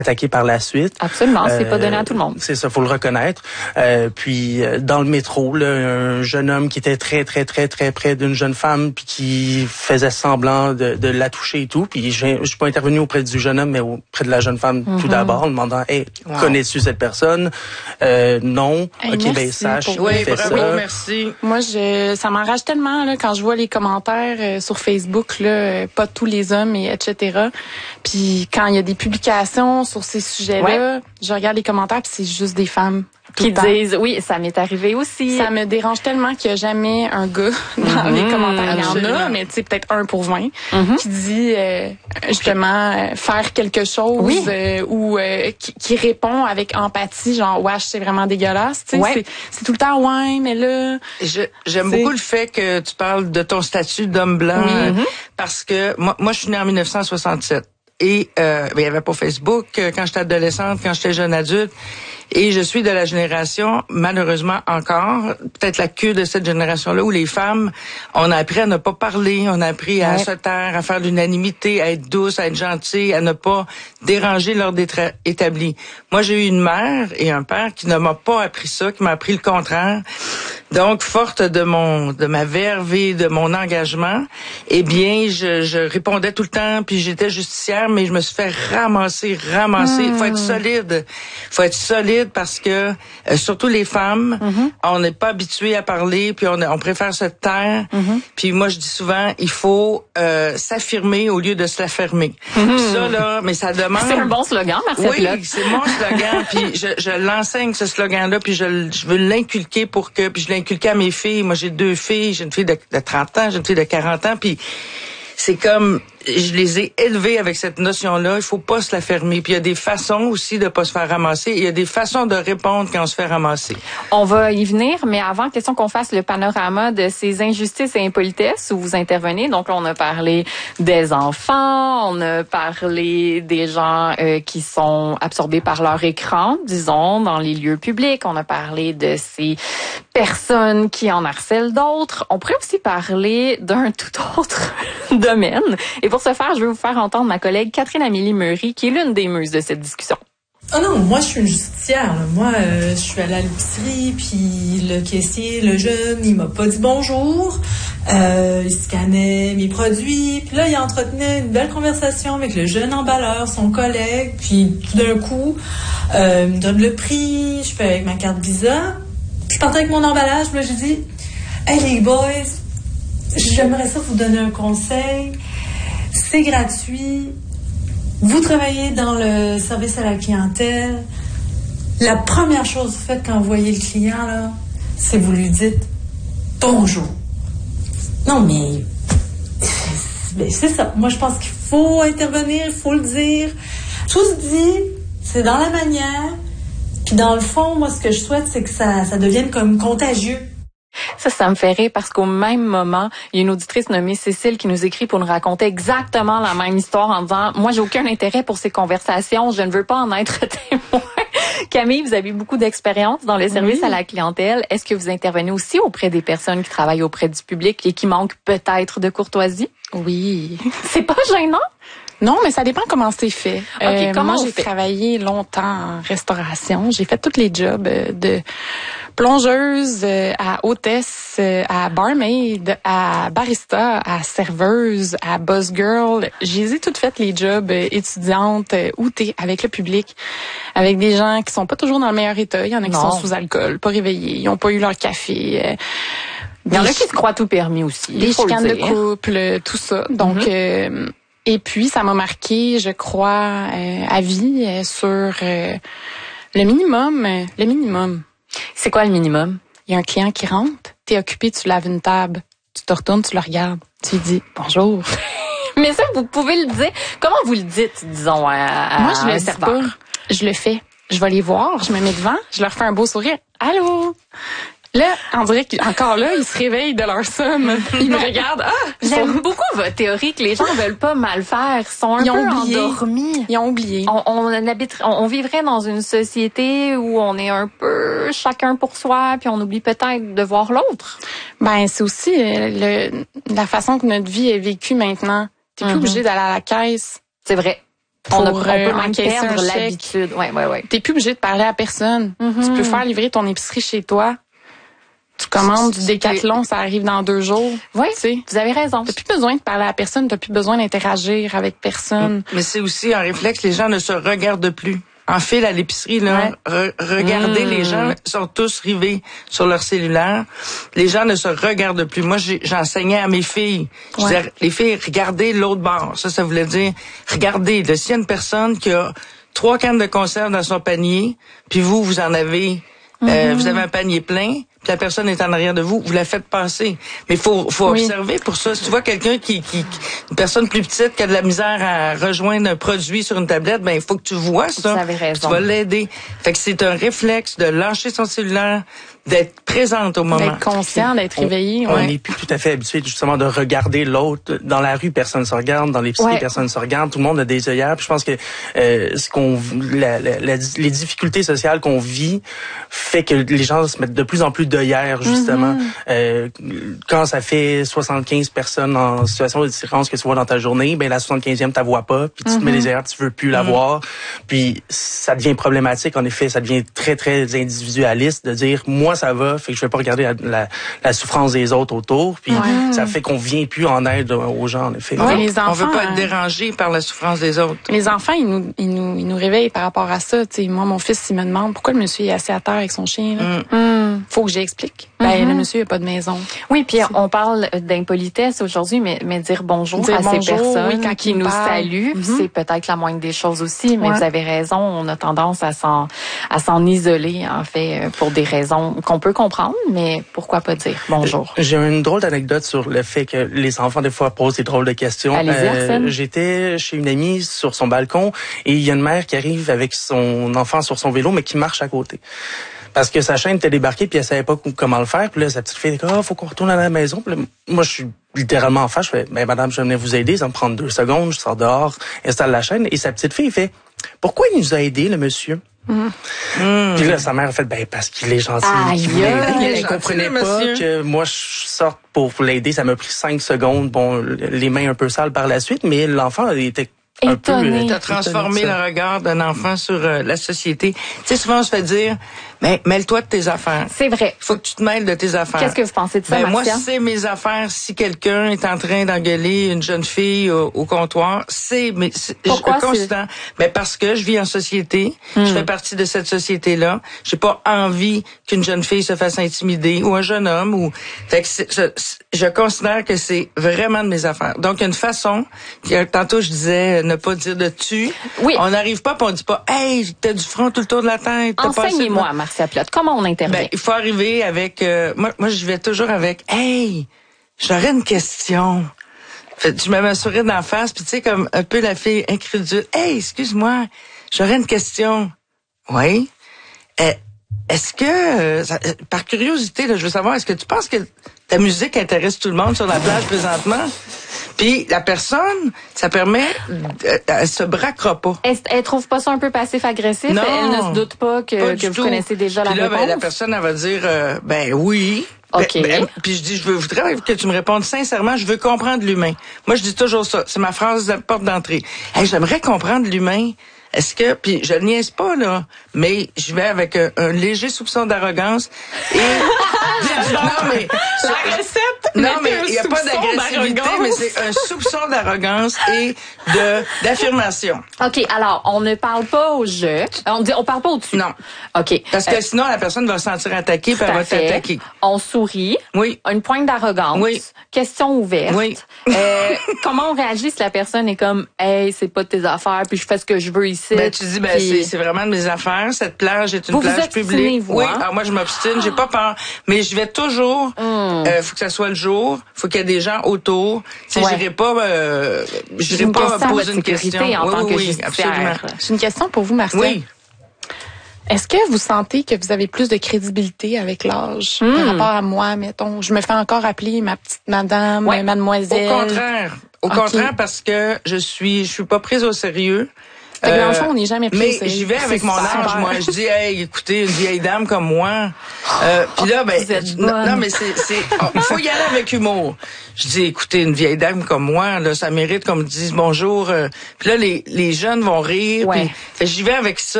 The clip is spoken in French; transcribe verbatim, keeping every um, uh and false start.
attaqué par la suite. Absolument, c'est euh, pas donné à tout le monde. C'est ça, faut le reconnaître. Euh, puis euh, dans le métro, là, un jeune homme qui était très très très très près d'une jeune femme puis qui faisait semblant de, de la toucher et tout. Puis je, je suis pas intervenu auprès du jeune homme, mais auprès de la jeune femme mm-hmm. tout d'abord, en demandant hey, wow. connais-tu cette personne? Euh, non. Hey, ok, ben sache. Oui, fait bravo, ça. merci. Moi, je, ça m'enrage tellement là quand je vois les commentaires euh, sur Facebook là, euh, pas tous les hommes et etc. Puis quand il y a des publications sur ces sujets-là, ouais. je regarde les commentaires puis c'est juste des femmes qui disent oui, ça m'est arrivé aussi. Ça me dérange tellement qu'il y a jamais un gars dans mm-hmm, les commentaires. Il y en a, mais tu sais peut-être un pour vingt mm-hmm. qui dit euh, justement euh, faire quelque chose oui. euh, ou euh, qui, qui répond avec empathie, genre wesh c'est vraiment dégueulasse. Tu sais, ouais. c'est, c'est tout le temps ouais, mais là. Je, j'aime beaucoup le fait que tu parles de ton statut d'homme blanc oui. euh, parce que moi, moi je suis née en dix-neuf cent soixante-sept. Et euh, ben, il y avait pas Facebook euh, quand j'étais adolescente, quand j'étais jeune adulte. Et je suis de la génération, malheureusement encore, peut-être la queue de cette génération-là, où les femmes, on a appris à ne pas parler, on a appris ouais. à se taire, à faire l'unanimité, à être douce, à être gentille, à ne pas déranger l'ordre étra- établi. Moi, j'ai eu une mère et un père qui ne m'a pas appris ça, qui m'a appris le contraire. Donc, forte de mon, de ma verve et de mon engagement, eh bien, je, je répondais tout le temps, puis j'étais justicière, mais je me suis fait ramasser, ramasser. Il mmh. faut être solide. faut être solide parce que, euh, surtout les femmes, mmh. on n'est pas habitué à parler, puis on, on préfère se taire. Mmh. Puis moi, je dis souvent, il faut euh, s'affirmer au lieu de se la fermer. Mmh. Ça, là, mais ça demande... C'est un bon slogan, Marcel. Oui, Lotte. C'est mon slogan, puis je, je l'enseigne, ce slogan-là, puis je, je veux l'inculquer pour que... Puis je l'inculque à mes filles. Moi, j'ai deux filles. J'ai une fille de, de trente ans, j'ai une fille de quarante ans, puis c'est comme... Je les ai élevés avec cette notion-là. Il faut pas se la fermer. Puis il y a des façons aussi de pas se faire ramasser. Il y a des façons de répondre quand on se fait ramasser. On va y venir, mais avant, question qu'on fasse le panorama de ces injustices et impolitesses où vous intervenez. Donc là, on a parlé des enfants, on a parlé des gens euh, qui sont absorbés par leur écran, disons, dans les lieux publics. On a parlé de ces personnes qui en harcèlent d'autres. On pourrait aussi parler d'un tout autre domaine. Et pour ce faire, je vais vous faire entendre ma collègue Catherine-Amélie Meury, qui est l'une des muses de cette discussion. Oh non, moi je suis une justicière. Là. Moi, euh, je suis allée à l'épicerie, puis le caissier, le jeune, il m'a pas dit bonjour. Euh, il scannait mes produits, puis là, il entretenait une belle conversation avec le jeune emballeur, son collègue, puis tout d'un coup, euh, il me donne le prix, je fais avec ma carte Visa. Je partais avec mon emballage, puis là, j'ai dit « Hey les boys, j'aimerais ça vous donner un conseil. C'est gratuit. Vous travaillez dans le service à la clientèle. La première chose que vous faites quand vous voyez le client, là, c'est vous lui dites bonjour. » Non, mais c'est, c'est ça. Moi, je pense qu'il faut intervenir, il faut le dire. Tout se dit, c'est dans la manière. Puis dans le fond, moi, ce que je souhaite, c'est que ça, ça devienne comme contagieux. Ça, ça me fait rire parce qu'au même moment, il y a une auditrice nommée Cécile qui nous écrit pour nous raconter exactement la même histoire en disant « Moi, j'ai aucun intérêt pour ces conversations, je ne veux pas en être témoin. » Camille, vous avez beaucoup d'expérience dans le service oui. à la clientèle. Est-ce que vous intervenez aussi auprès des personnes qui travaillent auprès du public et qui manquent peut-être de courtoisie? Oui. C'est pas gênant? Non, mais ça dépend comment c'est fait. Okay, euh, comment moi, j'ai fait? travaillé longtemps en restauration. J'ai fait tous les jobs de plongeuse à hôtesse, à barmaid, à barista, à serveuse, à boss girl. J'ai toutes fait les jobs étudiantes où t'es avec le public, avec des gens qui sont pas toujours dans le meilleur état. Il y en a qui non. sont sous alcool, pas réveillés, ils ont pas eu leur café. Il y en a qui se croient tout permis aussi. Les chicanes de couple, tout ça. Donc, mm-hmm. euh, et puis, ça m'a marqué, je crois, euh, à vie euh, sur euh, le minimum. Euh, le minimum. C'est quoi le minimum? Il y a un client qui rentre, t'es occupé, tu laves une table, tu te retournes, tu le regardes, tu lui dis bonjour. Mais ça, vous pouvez le dire. Comment vous le dites, disons, à, à Moi, je un le dis serveur? pas. Je le fais. Je vais les voir, je me mets devant, je leur fais un beau sourire. Allô? Là, on dirait qu'encore là, ils se réveillent de leur somme. Ils me regardent. Ah, j'aime sont... beaucoup votre théorie que les gens veulent pas mal faire. Ils sont un ils peu ont oublié. endormis. Ils ont oublié. On, on, habite, on, on vivrait dans une société où on est un peu chacun pour soi, puis on oublie peut-être de voir l'autre. Ben, c'est aussi le, la façon que notre vie est vécue maintenant. T'es plus mm-hmm. obligé d'aller à la caisse. C'est vrai. pour on, a, on peut euh, même encaisser un perdre chèque. l'habitude. Ouais, ouais, ouais. T'es plus obligé de parler à personne. Mm-hmm. Tu peux faire livrer ton épicerie chez toi. Tu commandes du Décathlon, ça arrive dans deux jours. Oui, t'sais. Vous avez raison. T'as plus besoin de parler à personne, t'as plus besoin d'interagir avec personne. Mais c'est aussi un réflexe, les gens ne se regardent plus. En file à l'épicerie, là, re- regardez, mmh. les gens sont tous rivés sur leur cellulaire. Les gens ne se regardent plus. Moi, j'ai, j'enseignais à mes filles. Je ouais. disais, les filles, regardez l'autre bord. Ça, ça voulait dire, regardez, là, s'il y a une personne qui a trois cannes de conserve dans son panier, puis vous, vous en avez, mmh. euh, vous avez un panier plein, puis la personne est en arrière de vous, vous la faites passer. Mais faut faut oui. observer pour ça. Si tu vois quelqu'un qui, qui, une personne plus petite qui a de la misère à rejoindre un produit sur une tablette, ben il faut que tu vois ça. Vous avez raison. Tu vas l'aider. Fait que c'est un réflexe de lâcher son cellulaire, d'être présente au moment. D'être conscient, d'être réveillé. On ouais. n'est plus tout à fait habitué justement de regarder l'autre. Dans la rue, personne ne se regarde. Dans l'épicerie, ouais. personne ne se regarde. Tout le monde a des œillères. Puis je pense que euh, ce qu'on, la, la, la, les difficultés sociales qu'on vit fait que les gens se mettent de plus en plus d'œillères justement. Mm-hmm. Euh, quand ça fait soixante-quinze personnes en situation de différence que tu vois dans ta journée, ben la soixante-quinzième t'as vois pas. Puis tu mm-hmm. te mets les œillères, tu veux plus la mm-hmm. voir. Puis ça devient problématique. En effet, ça devient très très individualiste de dire moi ça va, fait que je vais pas regarder la, la, la souffrance des autres autour. Puis ouais. ça fait qu'on vient plus en aide aux gens, en effet. Ouais, les enfants, on veut pas être dérangé par la souffrance des autres. Les enfants, ils nous, ils nous, ils nous réveillent par rapport à ça. T'sais, moi, mon fils, il me demande pourquoi le monsieur est assis à terre avec son chien. Là. Mm. Faut que j'explique. Mm-hmm. Ben, le monsieur, il a pas de maison. Oui, puis on parle d'impolitesse aujourd'hui, mais, mais dire bonjour dire à bonjour, ces personnes oui, quand qui nous parlent. saluent, mm-hmm. c'est peut-être la moindre des choses aussi. Mais ouais. vous avez raison, on a tendance à s'en, à s'en isoler, en fait, pour des raisons qu'on peut comprendre, mais pourquoi pas dire bonjour? J'ai une drôle d'anecdote sur le fait que les enfants, des fois, posent des drôles de questions. Allez-y, Arsène. Euh, j'étais chez une amie sur son balcon et il y a une mère qui arrive avec son enfant sur son vélo, mais qui marche à côté. Parce que sa chaîne était débarquée puis elle savait pas comment le faire. Puis là, sa petite fille dit « Ah, faut qu'on retourne à la maison. » Puis là, moi, je suis littéralement en face. Je fais « Ben, madame, je venais vous aider. Ça me prend deux secondes. Je sors dehors, installe la chaîne. » Et sa petite fille fait « Pourquoi il nous a aidés, le monsieur? » Mmh. Mmh. Puis là, sa mère a fait, ben, parce qu'il est gentil. Ah, qu'il voulait aider. Elle gentil, comprenait pas monsieur. que moi, je sorte pour l'aider. Ça m'a pris cinq secondes. Bon, les mains un peu sales par la suite, mais l'enfant, il était un étonné. peu... T'as transformé le regard d'un enfant sur euh, la société. Tu sais, souvent, on se fait dire, mais mêle-toi de tes affaires. C'est vrai. Faut que tu te mêles de tes affaires. Qu'est-ce que vous pensez de ça, ben, Marcia? Moi, c'est mes affaires. Si quelqu'un est en train d'engueuler une jeune fille au, au comptoir, c'est mes... Pourquoi je, constant. Ben, parce que je vis en société. Mm. Je fais partie de cette société-là. J'ai pas envie qu'une jeune fille se fasse intimider ou un jeune homme. Ou fait que c'est, je, je considère que c'est vraiment de mes affaires. Donc, il y a une façon... Tantôt, je disais ne pas dire de tu. Oui. On n'arrive pas, puis on dit pas, hey, t'as du front tout le tour de la tête. Enseignez-moi, Marcia Plot, comment on intervient? Ben, il faut arriver avec, euh, moi, moi, je vais toujours avec, hey, j'aurais une question. Fait, je me m'assurais d'en face, puis tu sais, comme un peu la fille incrédule, hey, excuse-moi, j'aurais une question. Oui. Euh, est-ce que, euh, ça, par curiosité, là, je veux savoir, est-ce que tu penses que ta musique intéresse tout le monde sur la plage présentement? Puis la personne, ça permet, euh, elle se braquera pas. Elle, elle trouve pas ça un peu passif-agressif? Non, elle ne se doute pas que, pas que vous tout. connaissez déjà puis la là, réponse? Ben, la personne, elle va dire, euh, ben oui. OK. Ben, ben, puis je dis, je veux, voudrais que tu me répondes sincèrement, je veux comprendre l'humain. Moi, je dis toujours ça. C'est ma phrase de porte d'entrée. Hey, j'aimerais comprendre l'humain. Est-ce que, puis je niaise pas, là, mais je vais avec un, un léger soupçon d'arrogance et... non, mais... La recette, non, mais il n'y a pas d'agressivité, mais c'est un soupçon d'arrogance et de d'affirmation. OK, alors, on ne parle pas au je. On dit, on parle pas au tu. Non. OK. Parce que euh, sinon, la personne va se sentir attaquée, puis elle va t'attaquer. On sourit. Oui. Une pointe d'arrogance. Oui. Question ouverte. Oui. euh, comment on réagit si la personne est comme, hey, c'est pas de tes affaires, puis je fais ce que je veux ici. Ben, tu dis, ben, puis... c'est, c'est vraiment de mes affaires. Cette plage est une vous plage vous publique. Vous, oui. hein? Alors moi, je m'obstine, j'ai pas peur. Mais je vais toujours, mm. euh, faut que ça soit le jour, faut qu'il y ait des gens autour. Tu sais, ouais. j'irai pas, euh, j'irai une pas poser une question. En oui, tant oui, que oui, absolument. J'ai une question pour vous, Marcia. Oui. Est-ce que vous sentez que vous avez plus de crédibilité avec l'âge mm. par rapport à moi, mettons? Je me fais encore appeler ma petite madame, ouais. mademoiselle. Au contraire. Au okay. contraire, parce que je suis, je suis pas prise au sérieux. Fait que dans le fond, on n'est jamais pris Mais au sérieux. j'y vais avec C'est mon super. âge, moi. Je dis, hey, écoutez, une vieille dame comme moi. Euh, Puis là, ben, Vous êtes non, bonne. non, mais c'est, c'est, oh, il faut y aller avec humour. Je dis, écoutez, une vieille dame comme moi, là, ça mérite qu'on me dise bonjour. Euh, Puis là, les, les jeunes vont rire. Ouais. Puis, fait que j'y vais avec ça.